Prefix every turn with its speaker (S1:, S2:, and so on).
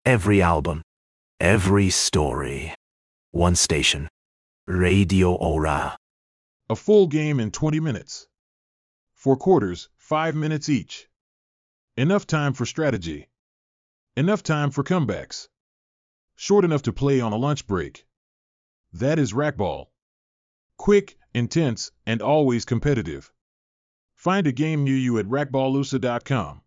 S1: Every album, every story. One station. Radio Ora.
S2: A full game in 20 minutes. 4 quarters, 5 minutes each. Enough time for strategy. Enough time for comebacks. Short enough to play on a lunch break. That is racquetball. Quick, intense, and always competitive. Find a game near you at racquetballusa.com.